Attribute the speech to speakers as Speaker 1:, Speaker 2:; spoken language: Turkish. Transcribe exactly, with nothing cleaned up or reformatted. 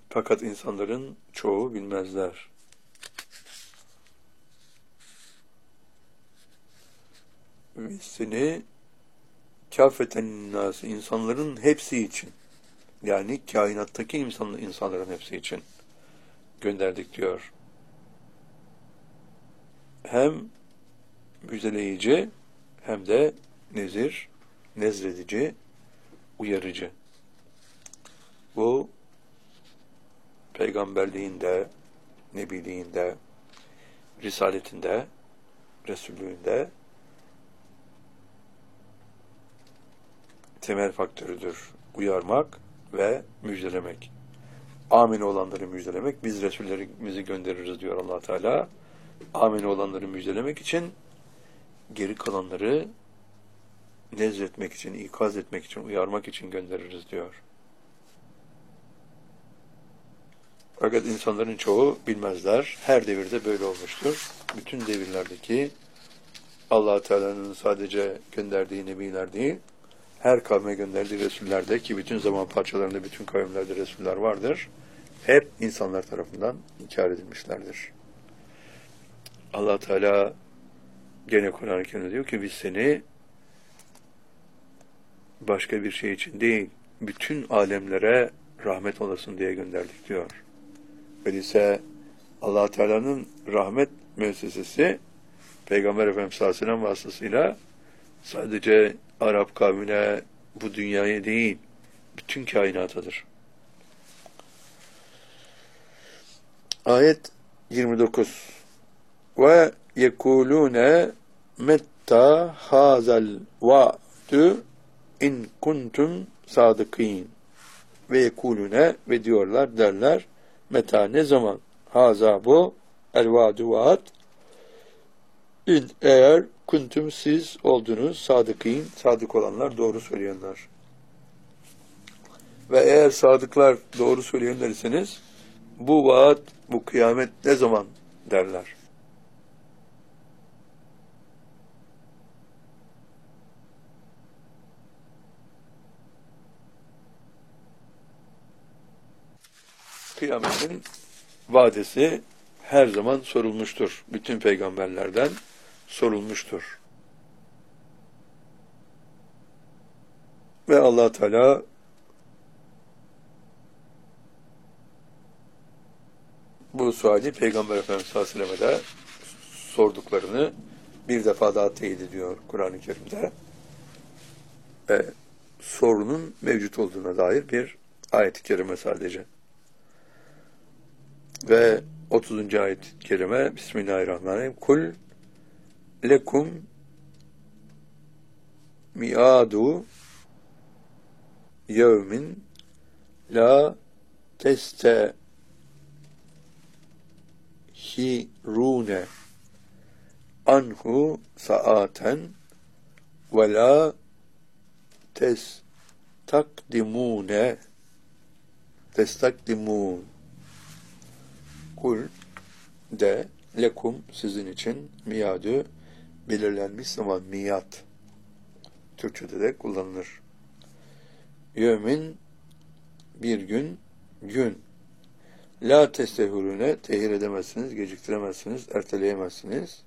Speaker 1: Fakat insanların çoğu bilmezler. Biz seni kâfeten nâsi, insanların hepsi için, yani kainattaki insan, insanların hepsi için gönderdik diyor. Hem müjdeleyici hem de nezir, nezredici, uyarıcı. Bu peygamberliğinde, nebiliğinde, risaletinde, resullüğünde temel faktörüdür. Uyarmak ve müjdelemek. Amin olanları müjdelemek. Biz Resullerimizi göndeririz diyor Allah Teala. Amin olanları müjdelemek için, geri kalanları nezretmek için, ikaz etmek için, uyarmak için göndeririz diyor. Fakat insanların çoğu bilmezler. Her devirde böyle olmuştur. Bütün devirlerdeki Allah Teala'nın sadece gönderdiği nebiler değil, her kavme gönderdiği Resullerde, ki bütün zaman parçalarında bütün kavimlerde Resuller vardır, hep insanlar tarafından inkar edilmişlerdir. Allah Teala gene Kur'an-ı Kerim'de diyor ki biz seni başka bir şey için değil, bütün alemlere rahmet olasın diye gönderdik diyor. Öyleyse Allah Teala'nın rahmet müessesesi Peygamber Efendimiz sallallahu aleyhi ve sellem vasıtasıyla sadece Arap kavmine, bu dünyaya değil, bütün kainatadır. Ayet yirmi dokuz. Ve yekulune metta hazal va'du in kuntum sadıkîn. Ve yekulune, ve diyorlar, derler, meta, ne zaman, haza, bu, el va'du, vaat, in, eğer kuntum, siz oldunuz, sadıkîn, sadık olanlar, doğru söyleyenler. Ve eğer sadıklar, doğru söyleyenler iseniz, bu vaat, bu kıyamet ne zaman derler. Kıyametin vadesi her zaman sorulmuştur. Bütün peygamberlerden sorulmuştur. Ve Allah Teala bu suali Peygamber Efendimiz sallallahu aleyhi ve sellem'e de sorduklarını bir defa daha teyit ediyor Kur'an-ı Kerim'de. Ve sorunun mevcut olduğuna dair bir ayet-i kerime sadece. Ve otuzuncu ayet-i kerime Bismillahirrahmanirrahim. Kul lekum mi'adu yevmin la testehirune anhu saaten ve la testakdimune testakdimun. Kul de lekum, sizin için, miyadü, belirlenmiş zaman, miyat Türkçe'de de kullanılır. Yevmin, bir gün, gün. La testehürüne, tehir edemezsiniz, geciktiremezsiniz, erteleyemezsiniz.